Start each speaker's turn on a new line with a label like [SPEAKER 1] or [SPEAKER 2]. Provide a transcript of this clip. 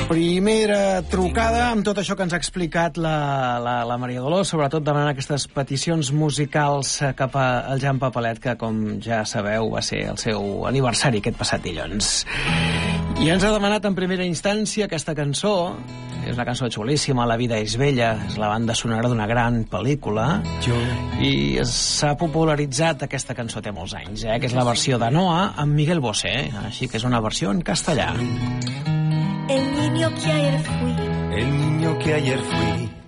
[SPEAKER 1] Primera trucada amb tot això que ens ha explicat la Maria Dolors, sobretot demanant aquestes peticions musicals cap al Jan Papalet, que, com ja sabeu, va ser el seu aniversari aquest passat dilluns. I ens ha demanat en primera instància aquesta cançó. És una cançó xulíssima, La vida és bella, és la banda sonora d'una gran pel·lícula, i s'ha popularitzat, aquesta cançó té molts anys, que és la versió de Noa amb Miguel Bosé, així que és una versió en castellà.
[SPEAKER 2] El niño que ayer fui.
[SPEAKER 3] El niño que ayer fui.